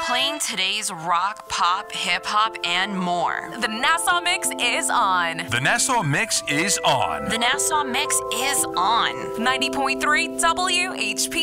Playing today's rock, pop, hip-hop, and more. The Nassau Mix is on. The Nassau Mix is on. The Nassau Mix is on. 90.3 WHP.